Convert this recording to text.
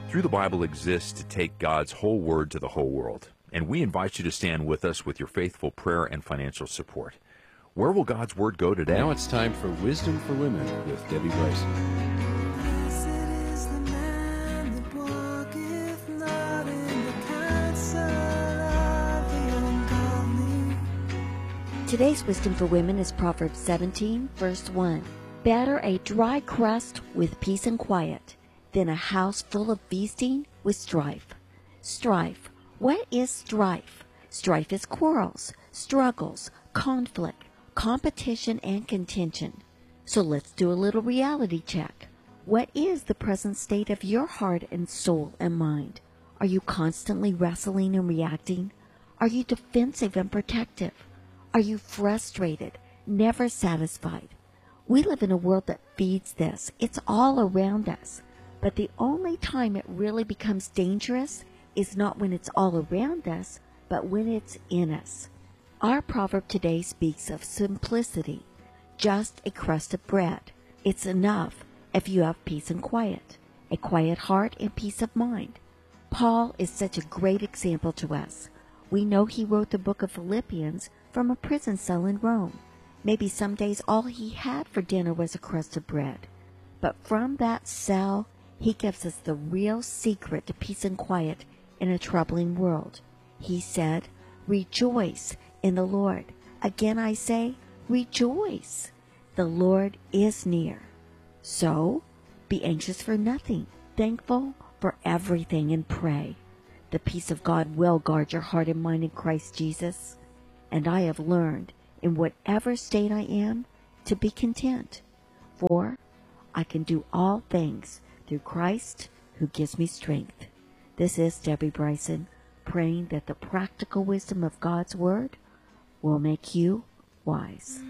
Through the Bible exists to take God's whole word to the whole world, and we invite you to stand with us with your faithful prayer and financial support. Where will God's word go today? Now it's time for Wisdom for Women with Debbie Bryson. Today's Wisdom for Women is Proverbs 17, verse 1. Better a dry crust with peace and quiet than a house full of feasting with strife. Strife. What is strife? Strife is quarrels, struggles, conflict, competition, and contention. So let's do a little reality check. What is the present state of your heart and soul and mind? Are you constantly wrestling and reacting? Are you defensive and protective? Are you frustrated, never satisfied? We live in a world that feeds this. It's all around us. But the only time it really becomes dangerous is not when it's all around us, but when it's in us. Our proverb today speaks of simplicity, just a crust of bread. It's enough if you have peace and quiet, a quiet heart and peace of mind. Paul is such a great example to us. We know he wrote the book of Philippians from a prison cell in Rome. Maybe some days all he had for dinner was a crust of bread. But from that cell, he gives us the real secret to peace and quiet in a troubling world. He said, "Rejoice in the Lord. Again I say, rejoice. The Lord is near." So, be anxious for nothing, thankful for everything, and pray. The peace of God will guard your heart and mind in Christ Jesus. And I have learned, in whatever state I am, to be content. For I can do all things through Christ who gives me strength. This is Debbie Bryson, praying that the practical wisdom of God's Word will make you wise.